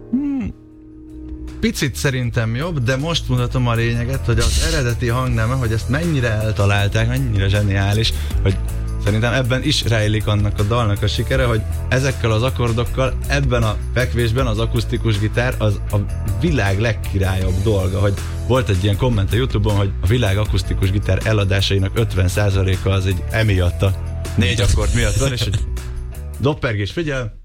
Picit szerintem jobb, de most mutatom a lényeget, hogy az eredeti hangneme, hogy ezt mennyire eltalálták, mennyire zseniális, hogy szerintem ebben is rejlik annak a dalnak a sikere, hogy ezekkel az akkordokkal ebben a fekvésben az akusztikus gitár az a világ legkirályabb dolga, hogy volt egy ilyen komment a YouTube-on, hogy a világ akusztikus gitár eladásainak 50%-a az egy emiatt a 4 akkord miatt van, és hogy doppergés, figyel!